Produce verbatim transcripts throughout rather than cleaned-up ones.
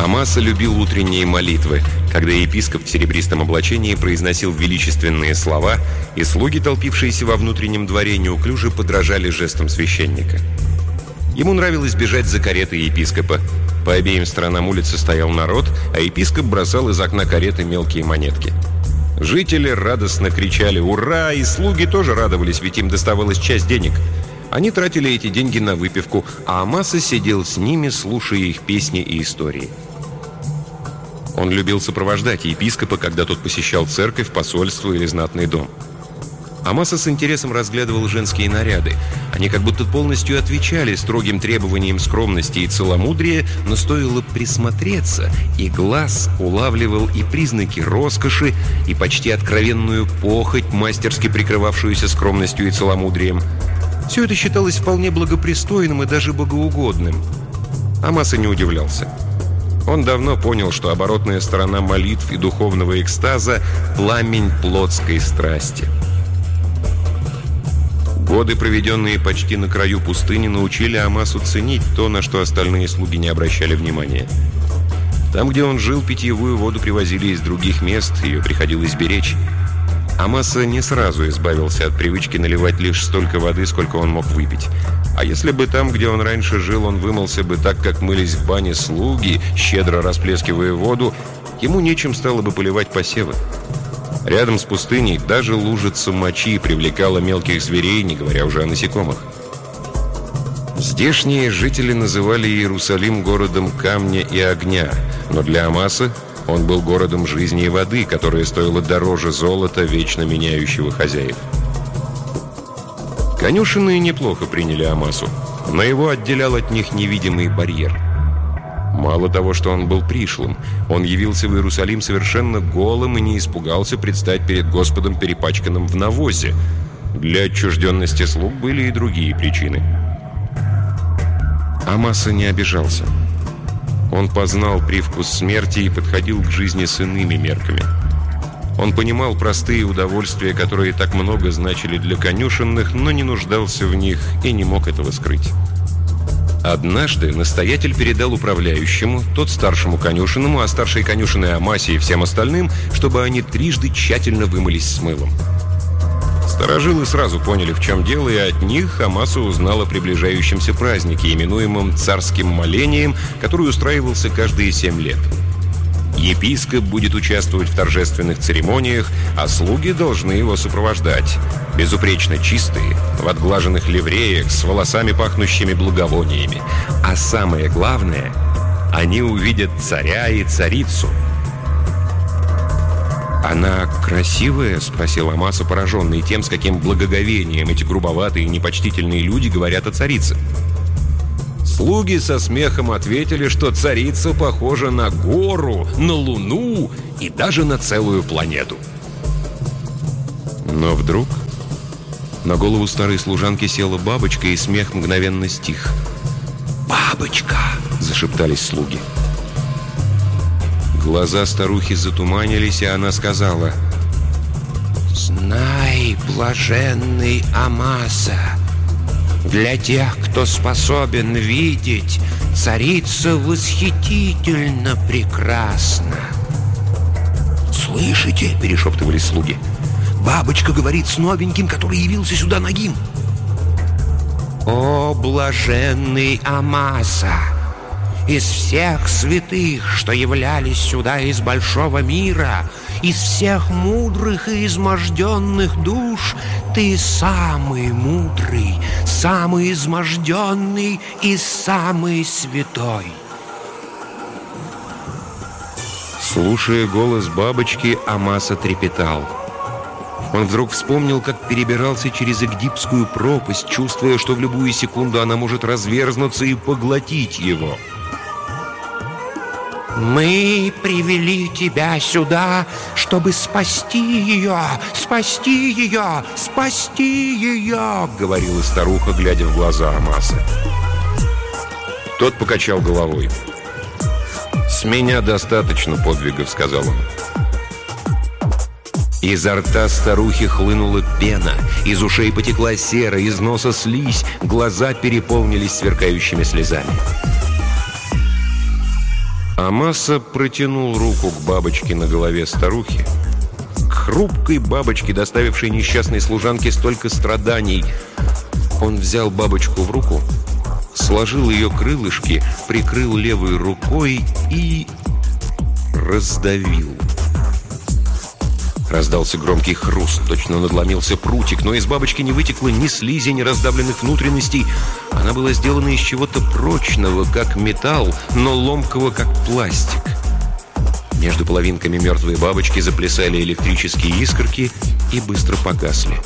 Амаса любил утренние молитвы, когда епископ в серебристом облачении произносил величественные слова, и слуги, толпившиеся во внутреннем дворе, неуклюже подражали жестам священника. Ему нравилось бежать за каретой епископа. По обеим сторонам улицы стоял народ, а епископ бросал из окна кареты мелкие монетки. Жители радостно кричали «Ура!», и слуги тоже радовались, ведь им доставалась часть денег. Они тратили эти деньги на выпивку, а Амаса сидел с ними, слушая их песни и истории. Он любил сопровождать епископа, когда тот посещал церковь, посольство или знатный дом. Амаса с интересом разглядывал женские наряды. Они как будто полностью отвечали строгим требованиям скромности и целомудрия, но стоило присмотреться, и глаз улавливал и признаки роскоши, и почти откровенную похоть, мастерски прикрывавшуюся скромностью и целомудрием. Все это считалось вполне благопристойным и даже богоугодным. Амаса не удивлялся. Он давно понял, что оборотная сторона молитв и духовного экстаза – пламень плотской страсти. Годы, проведенные почти на краю пустыни, научили Амасу ценить то, на что остальные слуги не обращали внимания. Там, где он жил, питьевую воду привозили из других мест, ее приходилось беречь. Амаса не сразу избавился от привычки наливать лишь столько воды, сколько он мог выпить. А если бы там, где он раньше жил, он вымылся бы так, как мылись в бане слуги, щедро расплескивая воду, ему нечем стало бы поливать посевы. Рядом с пустыней даже лужица мочи привлекала мелких зверей, не говоря уже о насекомых. Здешние жители называли Иерусалим городом камня и огня, но для Амаса он был городом жизни и воды, которая стоила дороже золота, вечно меняющего хозяев. Конюшенные неплохо приняли Амасу, но его отделял от них невидимый барьер. Мало того, что он был пришлым, он явился в Иерусалим совершенно голым и не испугался предстать перед Господом, перепачканным в навозе. Для отчужденности слуг были и другие причины. Амаса не обижался. Он познал привкус смерти и подходил к жизни с иными мерками. Он понимал простые удовольствия, которые так много значили для конюшенных, но не нуждался в них и не мог этого скрыть. Однажды настоятель передал управляющему, тот старшему конюшенному, а старшей конюшенной Амасе и всем остальным, чтобы они трижды тщательно вымылись с мылом. Старожилы сразу поняли, в чем дело, и от них Амаса узнал о приближающемся празднике, именуемом царским молением, который устраивался каждые семь лет. Епископ будет участвовать в торжественных церемониях, а слуги должны его сопровождать. Безупречно чистые, в отглаженных ливреях, с волосами, пахнущими благовониями. А самое главное, они увидят царя и царицу. «Она красивая?» — спросил Амаса, пораженный тем, с каким благоговением эти грубоватые и непочтительные люди говорят о царице. Слуги со смехом ответили, что царица похожа на гору, на луну и даже на целую планету. Но вдруг на голову старой служанки села бабочка, и смех мгновенно стих. «Бабочка!» — зашептались слуги. Глаза старухи затуманились, и она сказала: «Знай, блаженный Амаса, для тех, кто способен видеть, царица восхитительно прекрасна». «Слышите?» — перешептывались слуги. «Бабочка говорит с новеньким, который явился сюда нагим». «О, блаженный Амаса! Из всех святых, что являлись сюда из большого мира, из всех мудрых и изможденных душ, ты самый мудрый, самый изможденный и самый святой». Слушая голос бабочки, Амаса трепетал. Он вдруг вспомнил, как перебирался через Эгдипскую пропасть, чувствуя, что в любую секунду она может разверзнуться и поглотить его. «Мы привели тебя сюда, чтобы спасти ее, спасти ее, спасти ее», — говорила старуха, глядя в глаза Амаса. Тот покачал головой. «С меня достаточно подвигов», — сказал он. Изо рта старухи хлынула пена, из ушей потекла сера, из носа слизь, глаза переполнились сверкающими слезами. Амаса протянул руку к бабочке на голове старухи, к хрупкой бабочке, доставившей несчастной служанке столько страданий. Он взял бабочку в руку, сложил ее крылышки, прикрыл левой рукой и раздавил. Раздался громкий хруст, точно надломился прутик, но из бабочки не вытекло ни слизи, ни раздавленных внутренностей. Она была сделана из чего-то прочного, как металл, но ломкого, как пластик. Между половинками мертвой бабочки заплясали электрические искорки и быстро погасли.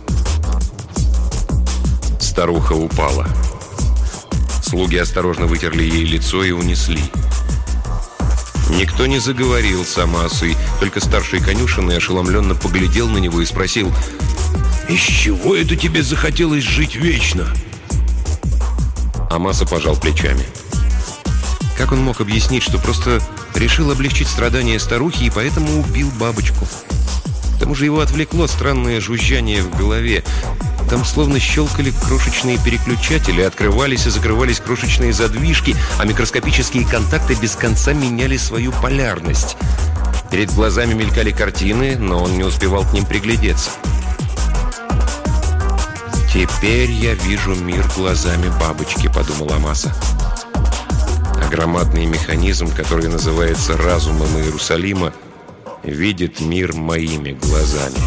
Старуха упала. Слуги осторожно вытерли ей лицо и унесли. Никто не заговорил с Амасой, только старший конюшенный ошеломленно поглядел на него и спросил: «Из чего это тебе захотелось жить вечно?» Амаса пожал плечами. Как он мог объяснить, что просто решил облегчить страдания старухи и поэтому убил бабочку? К тому же его отвлекло странное жужжание в голове. Там словно щелкали крошечные переключатели, открывались и закрывались крошечные задвижки, а микроскопические контакты без конца меняли свою полярность. Перед глазами мелькали картины, но он не успевал к ним приглядеться. «Теперь я вижу мир глазами бабочки», — подумал Амаса. А громадный механизм, который называется разумом Иерусалима, видит мир моими глазами.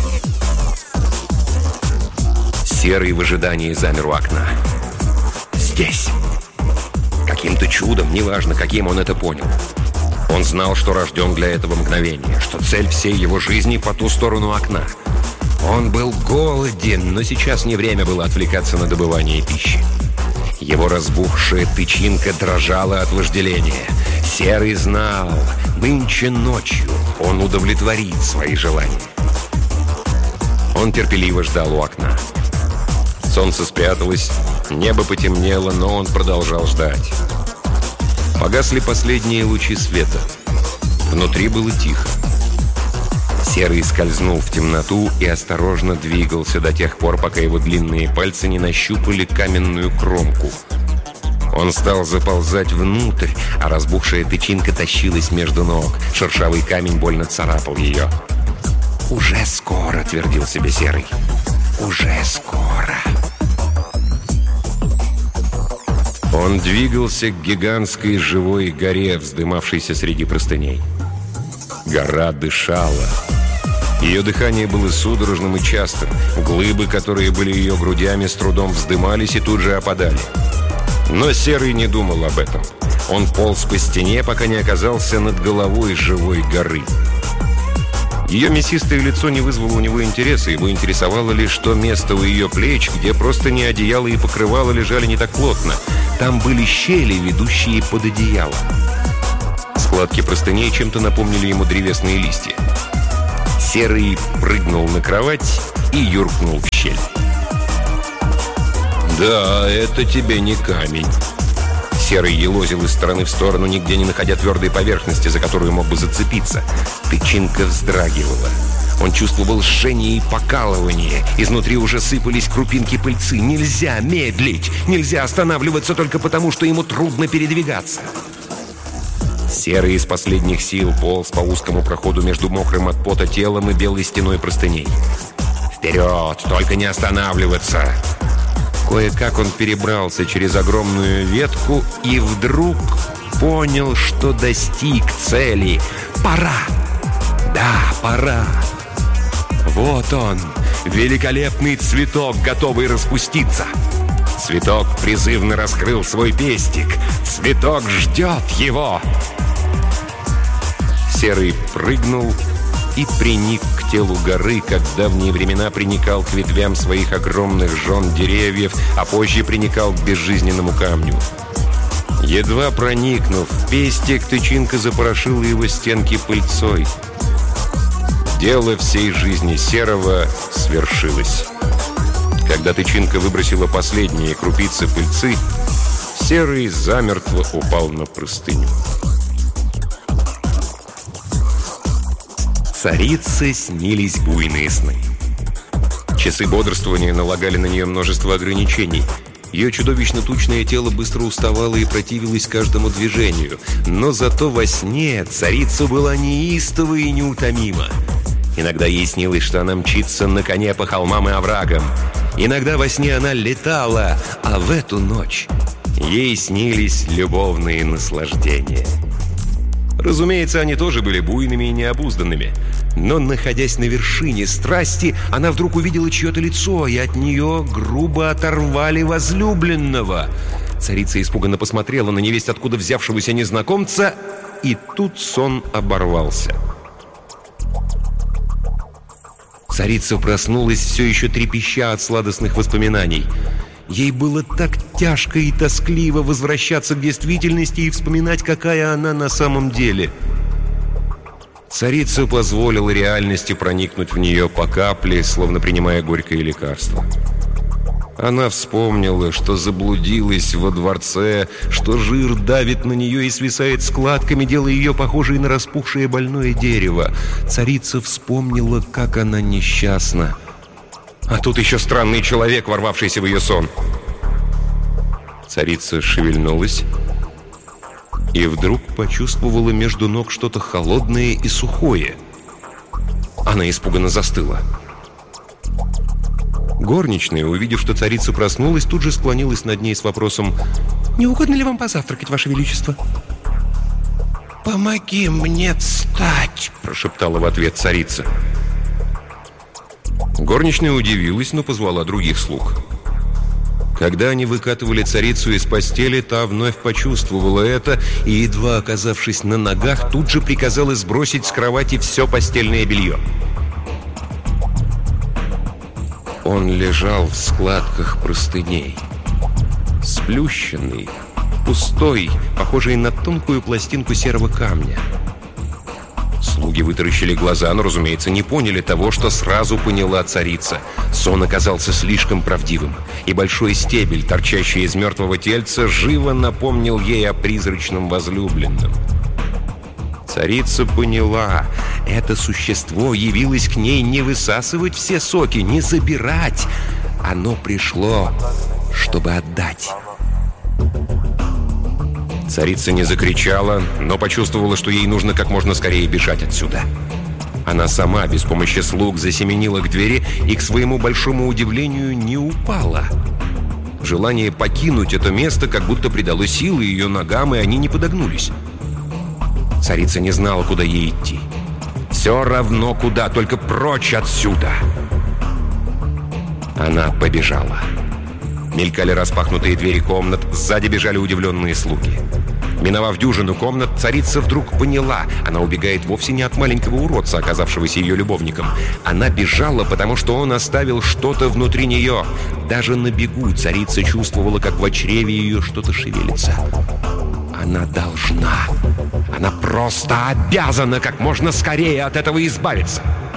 Серый в ожидании замер у окна. Здесь. Каким-то чудом, неважно, каким, он это понял. Он знал, что рожден для этого мгновения, что цель всей его жизни по ту сторону окна. Он был голоден, но сейчас не время было отвлекаться на добывание пищи. Его разбухшая тычинка дрожала от вожделения. Серый знал, нынче ночью он удовлетворит свои желания. Он терпеливо ждал у окна. Солнце спряталось, небо потемнело, но он продолжал ждать. Погасли последние лучи света. Внутри было тихо. Серый скользнул в темноту и осторожно двигался до тех пор, пока его длинные пальцы не нащупали каменную кромку. Он стал заползать внутрь, а разбухшая тычинка тащилась между ног. Шершавый камень больно царапал ее. «Уже скоро», — твердил себе Серый. «Уже скоро». Он двигался к гигантской живой горе, вздымавшейся среди простыней. Гора дышала. Ее дыхание было судорожным и частым. Глыбы, которые были ее грудями, с трудом вздымались и тут же опадали. Но Серый не думал об этом. Он полз по стене, пока не оказался над головой живой горы. Ее мясистое лицо не вызвало у него интереса. Его интересовало лишь то место у ее плеч, где просто не одеяло и покрывало лежали не так плотно. Там были щели, ведущие под одеяло. Складки простыней чем-то напомнили ему древесные листья. Серый прыгнул на кровать и юркнул в щель. «Да, это тебе не камень». Серый елозил из стороны в сторону, нигде не находя твердой поверхности, за которую мог бы зацепиться. Тычинка вздрагивала. Он чувствовал жжение и покалывание. Изнутри уже сыпались крупинки пыльцы. Нельзя медлить! Нельзя останавливаться только потому, что ему трудно передвигаться. Серый из последних сил полз по узкому проходу между мокрым от пота телом и белой стеной простыней. «Вперед! Только не останавливаться!» Кое-как он перебрался через огромную ветку и вдруг понял, что достиг цели. «Пора! Да, пора!» Вот он, великолепный цветок, готовый распуститься. Цветок призывно раскрыл свой пестик. Цветок ждет его. Серый прыгнул и приник к телу горы, как в давние времена приникал к ветвям своих огромных жен деревьев, а позже приникал к безжизненному камню. Едва проникнув в пестик, тычинка запорошила его стенки пыльцой. Дело всей жизни Серого свершилось. Когда тычинка выбросила последние крупицы пыльцы, Серый замертво упал на простыню. Царице снились буйные сны. Часы бодрствования налагали на нее множество ограничений. Ее чудовищно тучное тело быстро уставало и противилось каждому движению. Но зато во сне царица была неистова и неутомима. Иногда ей снилось, что она мчится на коне по холмам и оврагам. Иногда во сне она летала, а в эту ночь ей снились любовные наслаждения. Разумеется, они тоже были буйными и необузданными. Но, находясь на вершине страсти, она вдруг увидела чье-то лицо, и от нее грубо оторвали возлюбленного. Царица испуганно посмотрела на невесть откуда взявшегося незнакомца, и тут сон оборвался. Царица проснулась, все еще трепеща от сладостных воспоминаний. Ей было так тяжко и тоскливо возвращаться к действительности и вспоминать, какая она на самом деле. Царица позволила реальности проникнуть в нее по капле, словно принимая горькое лекарство. Она вспомнила, что заблудилась во дворце, что жир давит на нее и свисает складками, делая ее похожей на распухшее больное дерево. Царица вспомнила, как она несчастна. А тут еще странный человек, ворвавшийся в ее сон. Царица шевельнулась и вдруг почувствовала между ног что-то холодное и сухое. Она испуганно застыла. Горничная, увидев, что царица проснулась, тут же склонилась над ней с вопросом: «Не угодно ли вам позавтракать, Ваше Величество?» «Помоги мне встать!» – прошептала в ответ царица. Горничная удивилась, но позвала других слуг. Когда они выкатывали царицу из постели, та вновь почувствовала это и, едва оказавшись на ногах, тут же приказала сбросить с кровати все постельное белье. Он лежал в складках простыней, сплющенный, пустой, похожий на тонкую пластинку серого камня. Слуги вытаращили глаза, но, разумеется, не поняли того, что сразу поняла царица. Сон оказался слишком правдивым, и большой стебель, торчащий из мертвого тельца, живо напомнил ей о призрачном возлюбленном. Царица поняла, это существо явилось к ней не высасывать все соки, не забирать. Оно пришло, чтобы отдать. Царица не закричала, но почувствовала, что ей нужно как можно скорее бежать отсюда. Она сама, без помощи слуг, засеменила к двери и, к своему большому удивлению, не упала. Желание покинуть это место как будто придало силы ее ногам, и они не подогнулись. Царица не знала, куда ей идти. Все равно куда, только прочь отсюда. Она побежала. Мелькали распахнутые двери комнат, сзади бежали удивленные слуги. Миновав дюжину комнат, царица вдруг поняла, она убегает вовсе не от маленького уродца, оказавшегося ее любовником. Она бежала, потому что он оставил что-то внутри нее. Даже на бегу царица чувствовала, как в чреве ее что-то шевелится. Она должна, она просто обязана как можно скорее от этого избавиться.